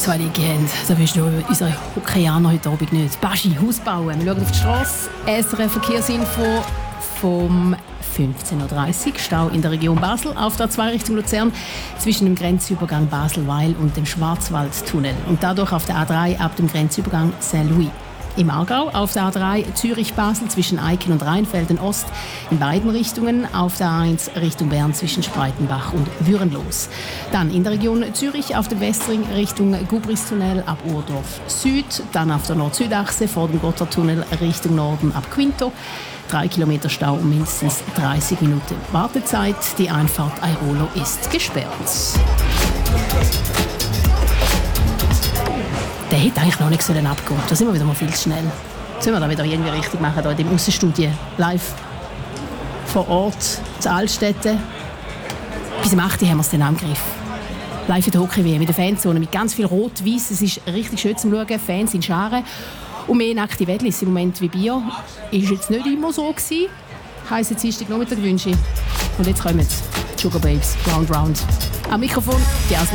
2 Ligen haben. Da wirst du unsere Hockeyaner heute Abend nicht. Baschi, Haus bauen. Wir schauen auf die Strasse. SRF Verkehrsinfo vom 15.30 Uhr. Stau in der Region Basel auf der A2 Richtung Luzern zwischen dem Grenzübergang Basel-Weil und dem Schwarzwaldtunnel. Und dadurch auf der A3 ab dem Grenzübergang Saint-Louis. Im Aargau auf der A3 Zürich-Basel zwischen Eiken und Rheinfelden-Ost in beiden Richtungen, auf der A1 Richtung Bern zwischen Spreitenbach und Würenlos. Dann in der Region Zürich auf dem Westring Richtung Gubristunnel ab Urdorf Süd, dann auf der Nord-Süd-Achse vor dem Gotthardtunnel Richtung Norden ab Quinto. 3 Kilometer Stau und mindestens 30 Minuten Wartezeit. Die Einfahrt Airolo ist gesperrt. Der hätte eigentlich noch nicht abgehen sollen. Da sind wir wieder mal viel zu schnell. Sollen wir da wieder irgendwie richtig machen, hier in dem Aussenstudio live vor Ort zu Altstädten. Bis um 8 Uhr haben wir es dann am Griff. Live in der Hockey-WM mit der Fanzone mit ganz viel Rot-Weiß. Es ist richtig schön zu schauen. Fans in Scharen. Und mehr nackte Wettlis im Moment wie Bier. Ist jetzt nicht immer so gewesen. Heissen Dienstag Nachmittag wünsche ich. Und jetzt kommen die Sugar Babes Round Round. Am Mikrofon die